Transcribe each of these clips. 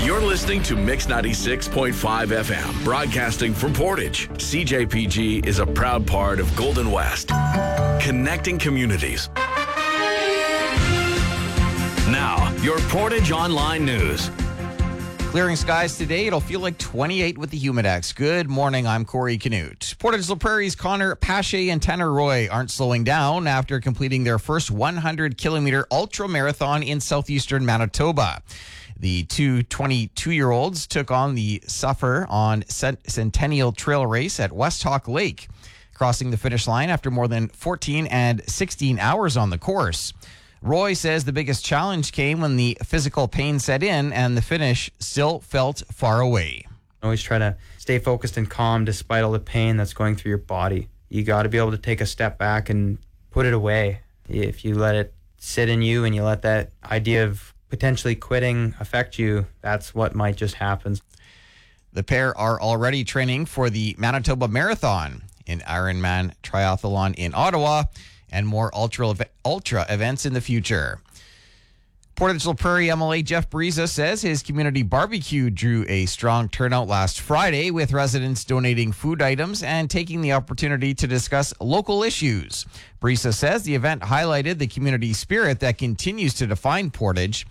You're listening to Mix 96.5 FM, broadcasting from Portage. CJPG is a proud part of Golden West, connecting communities. Now, your Portage Online News. Clearing skies today. It'll feel like 28 with the Humidex. Good morning. I'm Corey Canute. Portage La Prairie's Connor Pache and Tanner Roy aren't slowing down after completing their first 100-kilometer ultra marathon in southeastern Manitoba. The two 22-year-olds took on the Suffer on Centennial Trail Race at West Hawk Lake, crossing the finish line after more than 14 and 16 hours on the course. Roy says the biggest challenge came when the physical pain set in and the finish still felt far away. Always try to stay focused and calm despite all the pain that's going through your body. You got to be able to take a step back and put it away. If you let it sit in you and you let that idea of potentially quitting affect you, that's what might just happen. The pair are already training for the Manitoba Marathon, an Ironman triathlon in Ottawa, and more ultra events in the future. Portage La Prairie MLA Jeff Briza says his community barbecue drew a strong turnout last Friday, with residents donating food items and taking the opportunity to discuss local issues. Briza says the event highlighted the community spirit that continues to define Portage.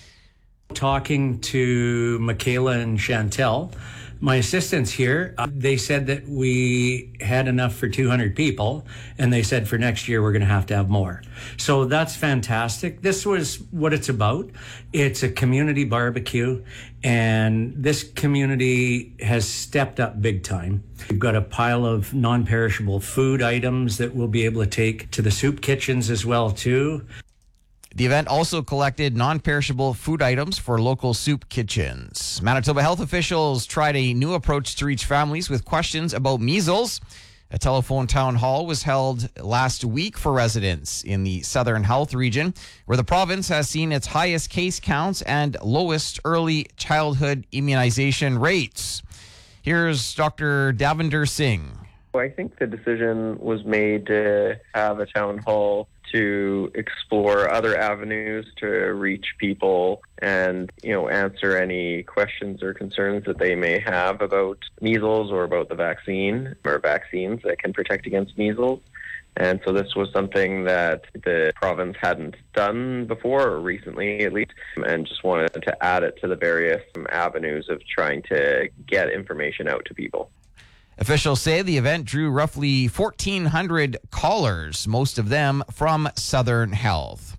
Talking to Michaela and Chantel, my assistants here, they said that we had enough for 200 people, and they said for next year we're going to have more. So that's fantastic. This was what it's about. It's a community barbecue, and this community has stepped up big time. We've got a pile of non-perishable food items that we'll be able to take to the soup kitchens as well, too. The event also collected non-perishable food items for local soup kitchens. Manitoba health officials tried a new approach to reach families with questions about measles. A telephone town hall was held last week for residents in the Southern Health region, where the province has seen its highest case counts and lowest early childhood immunization rates. Here's Dr. Davinder Singh. I think the decision was made to have a town hall to explore other avenues to reach people and, answer any questions or concerns that they may have about measles or about the vaccine or vaccines that can protect against measles. And so this was something that the province hadn't done before, or recently at least, and just wanted to add it to the various avenues of trying to get information out to people. Officials say the event drew roughly 1,400 callers, most of them from Southern Health.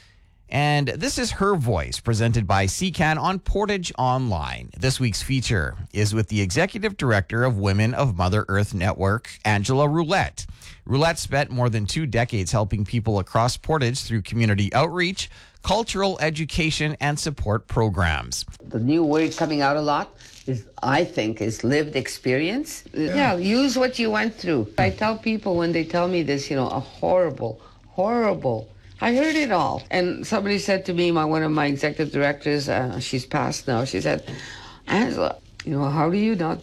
And this is Her Voice, presented by CCAN on Portage Online. This week's feature is with the Executive Director of Women of Mother Earth Network, Angela Roulette. Roulette spent more than 2 decades helping people across Portage through community outreach, cultural education, and support programs. The new word coming out a lot I think, is lived experience. Yeah, use what you went through. I tell people when they tell me this, a horrible, I heard it all. And somebody said to me, one of my executive directors, she's passed now, she said, Angela, how do you not